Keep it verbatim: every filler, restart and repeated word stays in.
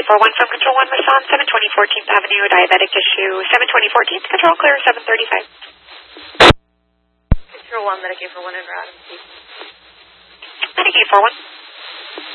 four one from Control one, Mission seven twenty fourteenth Avenue, diabetic issue, seven twenty fourteenth, Control clear, seven thirty-five. Control one, Medicaid for one and Rod. Medicaid for one.